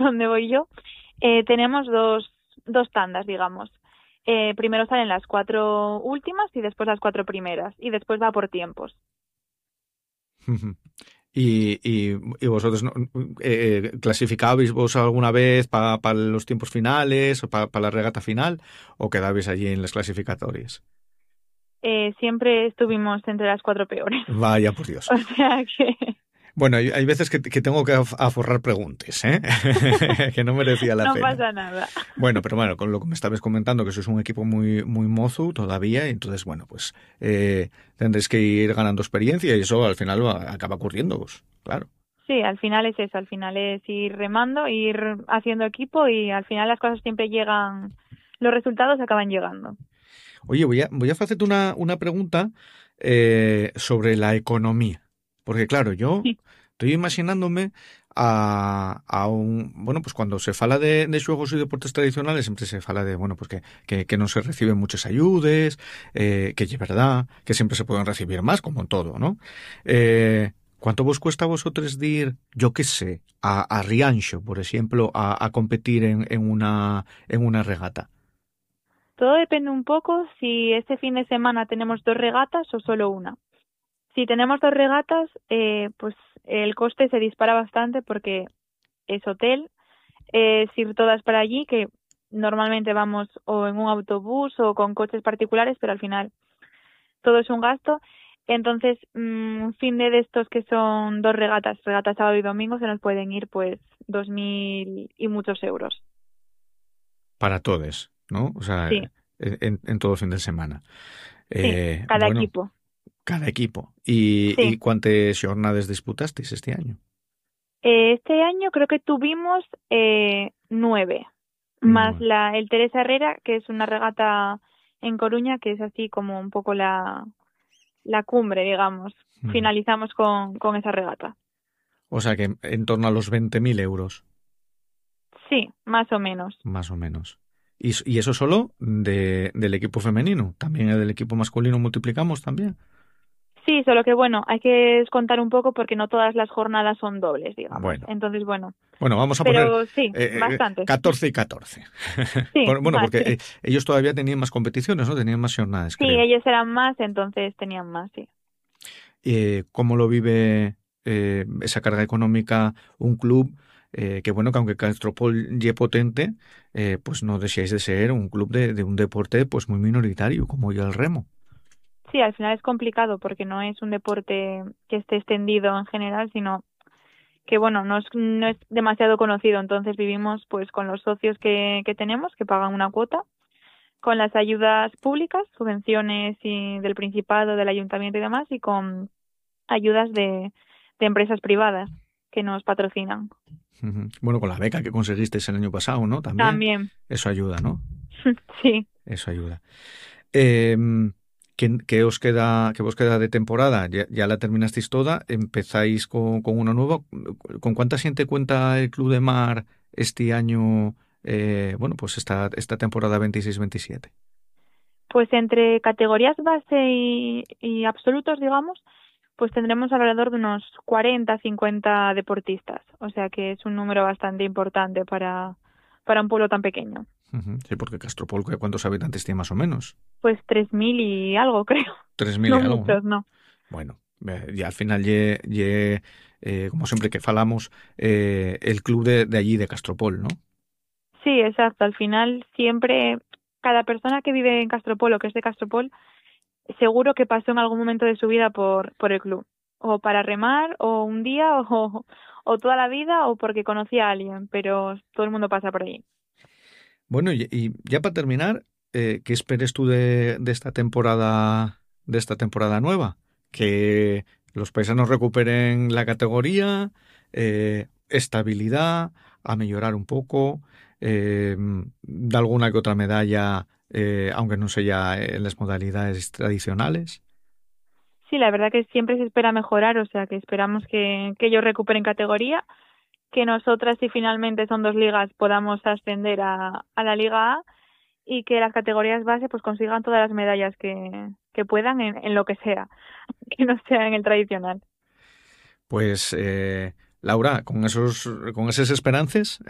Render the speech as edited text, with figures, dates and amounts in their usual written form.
donde voy yo, tenemos dos tandas, digamos. Primero salen las 4 últimas y después las 4 primeras. Y después va por tiempos. Y vosotros clasificabais vos alguna vez para los tiempos finales o para la regata final o quedabais allí en las clasificatorias? Siempre estuvimos entre las 4 peores. Vaya por Dios. O sea que... Bueno, hay veces que tengo que aforrar preguntas, ¿eh? Que no merecía la no pena. pasa nada. Bueno, pero bueno, con lo que me estabas comentando, que sois un equipo muy, muy mozo todavía, y entonces, bueno, pues tendréis que ir ganando experiencia y eso al final acaba ocurriéndoos, claro. Sí, al final es eso, al final es ir remando, ir haciendo equipo y al final las cosas siempre llegan, los resultados acaban llegando. Oye, voy a hacerte una pregunta sobre la economía. Porque claro, yo Sí. estoy imaginándome a un... Bueno, pues cuando se fala de xuegos y deportes tradicionales siempre se fala de, bueno, pues que no se reciben muchas ayudes, que es verdad, que siempre se pueden recibir más, como en todo, ¿no? ¿Cuánto vos cuesta a vosotros de ir, yo qué sé, a Rianxo, por ejemplo, a competir en una regata? Todo depende un poco si este fin de semana tenemos 2 regatas o solo una. Si tenemos 2 regatas, pues el coste se dispara bastante porque es hotel, es ir todas para allí, que normalmente vamos o en un autobús o con coches particulares, pero al final todo es un gasto. Entonces, un fin de estos que son 2 regatas, regata sábado y domingo, se nos pueden ir pues 2.000 y muchos euros. Para todos, ¿no? O sea, Sí, en todo fin de semana. sí, cada Bueno, equipo. cada equipo. ¿Y Sí. cuántas jornadas disputasteis este año? Este año creo que tuvimos 9, más No. el Teresa Herrera, que es una regata en Coruña, que es así como un poco la cumbre, digamos. Ujú. Finalizamos con esa regata. O sea que en torno a los 20.000 euros, Sí, más o menos. más o menos. ¿Y eso solo del equipo femenino? ¿También el del equipo masculino multiplicamos también? Sí, solo que bueno, hay que descontar un poco porque no todas las jornadas son dobles, digamos. Bueno, Entonces, bueno, bueno, vamos a poner pero sí, bastante. 14 y 14. Sí, Bueno, porque vale. ellos todavía tenían más competiciones, ¿no? Tenían más jornadas, Sí, creo. ellos eran más, entonces tenían más, sí. ¿Cómo lo vive esa carga económica un club que, bueno, que aunque Castropol ye potente, pues no deseáis de ser un club de un deporte pues muy minoritario como ya el remo? Sí, al final es complicado porque no es un deporte que esté extendido en general, sino que bueno, no es demasiado conocido, entonces vivimos pues con los socios que tenemos, que pagan una cuota, con las ayudas públicas, subvenciones y del Principado, del Ayuntamiento y demás, y con ayudas de empresas privadas que nos patrocinan. Ujú. Bueno, con la beca que conseguisteis el año pasado, ¿no? También. También, Eso ayuda, ¿no? sí. Eso ayuda. Eh, ¿qué vos queda de temporada? Ya la terminasteis toda, empezáis con una nueva. ¿Con cuánta gente cuenta el Club de Mar este año? Bueno, pues esta temporada 26-27. Pues entre categorías base y absolutos, digamos, pues tendremos alrededor de unos 40, 50 deportistas. O sea que es un número bastante importante para un pueblo tan pequeño. Ujú. Sí, porque Castropol, ¿cuántos habitantes tiene más o menos? Pues 3.000 y algo, creo. 3.000 y No algo, ¿no? muchos, no. Bueno, y al final como siempre que falamos, el club de allí, de Castropol, ¿no? Sí, exacto. Al final siempre, cada persona que vive en Castropol o que es de Castropol, seguro que pasó en algún momento de su vida por el club. O para remar, o un día, o toda la vida, o porque conocía a alguien, pero todo el mundo pasa por ahí. Bueno, y ya para terminar, ¿qué esperes tú de esta temporada nueva? Que los paisanos recuperen la categoría, estabilidad, a mejorar un poco, de alguna que otra medalla, aunque no sea en las modalidades tradicionales. Sí, la verdad que siempre se espera mejorar, o sea que esperamos que ellos recuperen categoría, que nosotras, si finalmente son 2 ligas, podamos ascender a la Liga A y que las categorías base pues consigan todas las medallas que puedan en lo que sea, que no sea en el tradicional. Pues, Laura, con esas esperanzas,